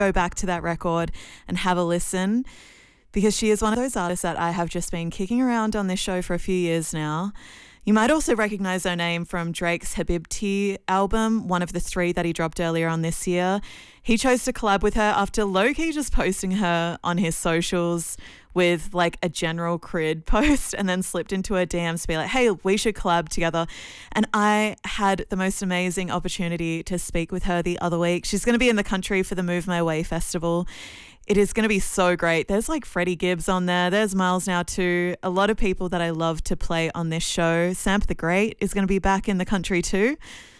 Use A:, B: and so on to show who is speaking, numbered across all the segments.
A: go back to that record and have a listen, because she is one of those artists that I have just been kicking around on this show for a few years now. You might also recognize her name from Drake's Habibti album, one of the 3 that he dropped earlier on this year. He chose to collab with her after low-key just posting her on his socials with like a general crid post, and then slipped into her DMs to be like, hey, we should collab together. And I had the most amazing opportunity to speak with her the other week. She's going to be in the country for the Move My Way festival. It is going to be so great. There's like Freddie Gibbs on there. There's Miles Now too. A lot of people that I love to play on this show. Samp the Great is going to be back in the country too.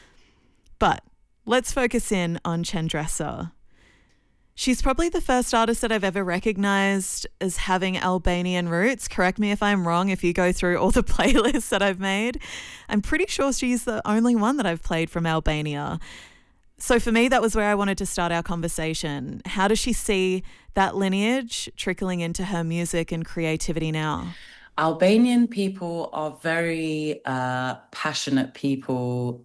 A: But let's focus in on Chendressa. She's probably the first artist that I've ever recognised as having Albanian roots. Correct me if I'm wrong if you go through all the playlists that I've made. I'm pretty sure she's the only one that I've played from Albania. So for me, that was where I wanted to start our conversation. How does she see that lineage trickling into her music and creativity now?
B: Albanian people are very passionate people.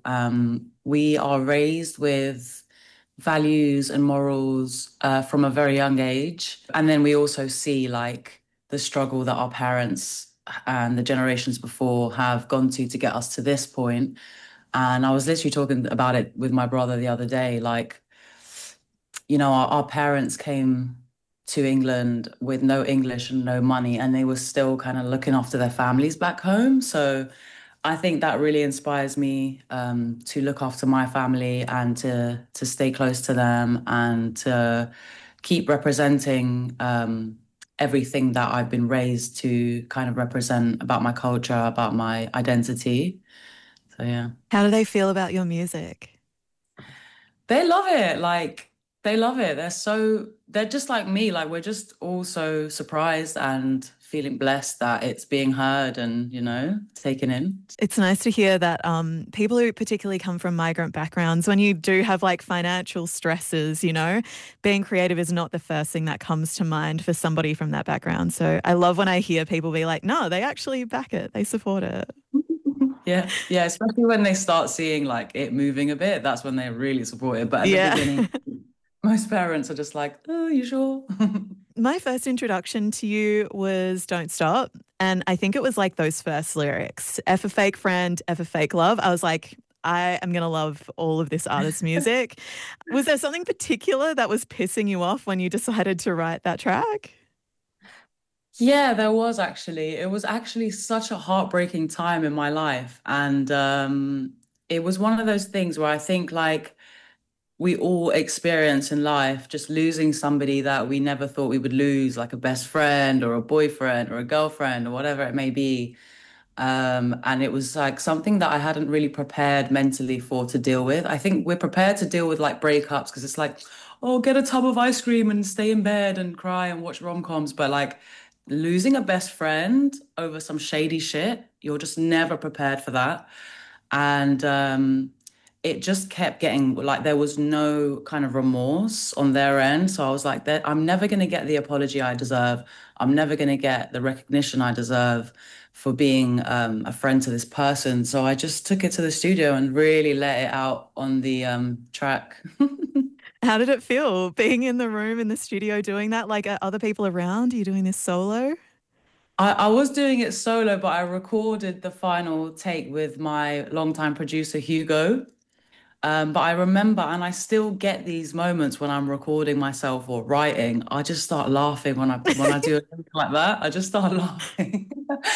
B: We are raised with values and morals from a very young age. And then we also see like the struggle that our parents and the generations before have gone to get us to this point. And I was literally talking about it with my brother the other day. Like, you know, our parents came to England with no English and no money, and they were still kind of looking after their families back home. So I think that really inspires me to look after my family and to stay close to them and to keep representing everything that I've been raised to kind of represent about my culture, about my identity. So, yeah.
A: How do they feel about your music?
B: They love it. Like, they love it. They're just like me. Like, we're just all so surprised and feeling blessed that it's being heard and, you know, taken in.
A: It's nice to hear that people who particularly come from migrant backgrounds, when you do have like financial stresses, you know, being creative is not the first thing that comes to mind for somebody from that background. So I love when I hear people be like, no, they actually back it. They support it.
B: Yeah, especially when they start seeing like it moving a bit, that's when they really support it. But at the beginning, most parents are just like, oh, you sure?
A: My first introduction to you was Don't Stop. And I think it was like those first lyrics, F a fake friend, F a fake love. I was like, I am going to love all of this artist's music. Was there something particular that was pissing you off when you decided to write that track?
B: Yeah, there was actually. It was actually such a heartbreaking time in my life. And it was one of those things where I think like we all experience in life just losing somebody that we never thought we would lose, like a best friend or a boyfriend or a girlfriend or whatever it may be. And it was like something that I hadn't really prepared mentally for to deal with. I think we're prepared to deal with like breakups because it's like, oh, get a tub of ice cream and stay in bed and cry and watch rom-coms. But like losing a best friend over some shady shit, you're just never prepared for that. And it just kept getting like there was no kind of remorse on their end. So I was like, I'm never going to get the apology I deserve. I'm never going to get the recognition I deserve for being a friend to this person. So I just took it to the studio and really let it out on the track.
A: How did it feel being in the room in the studio doing that? Like, are other people around? Are you doing this solo?
B: I was doing it solo, but I recorded the final take with my longtime producer, Hugo. But I remember, and I still get these moments when I'm recording myself or writing, I just start laughing when I do something like that. I just start laughing.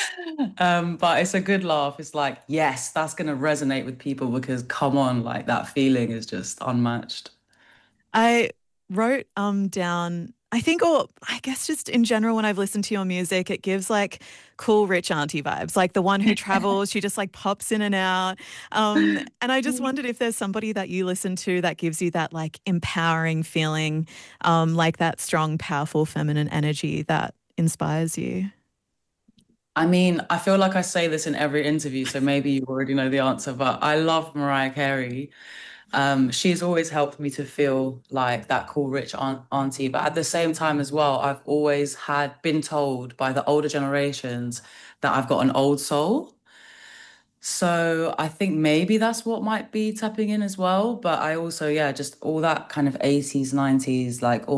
B: But it's a good laugh. It's like, yes, that's going to resonate with people because come on, like that feeling is just unmatched.
A: I wrote down, I think, or I guess just in general, when I've listened to your music, it gives like cool rich auntie vibes, like the one who travels, she just like pops in and out. And I just wondered if there's somebody that you listen to that gives you that like empowering feeling, like that strong, powerful feminine energy that inspires you.
B: I mean, I feel like I say this in every interview, so maybe you already know the answer, but I love Mariah Carey. She's always helped me to feel like that cool, rich auntie. But at the same time as well, I've always been told by the older generations that I've got an old soul. So I think maybe that's what might be tapping in as well. But I also, yeah, just all that kind of 80s, 90s, like all